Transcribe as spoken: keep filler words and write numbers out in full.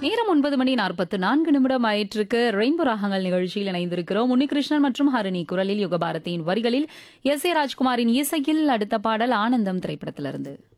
நேரம் ஒன்பது மணி நாற்பத்து நான்கு நிமிடம் ஆயிற்றுக்கு ரெயின்போ ராகங்கள் நிகழ்ச்சியில் இணைந்திருக்கிறோம். உன்னிகிருஷ்ணன் மற்றும் ஹரிணி குரலில் யுகபாரதியின் வரிகளில் எஸ் ஏ ராஜ்குமாரின் இசையில் அடுத்த பாடல் ஆனந்தம் திரைப்படத்திலிருந்து.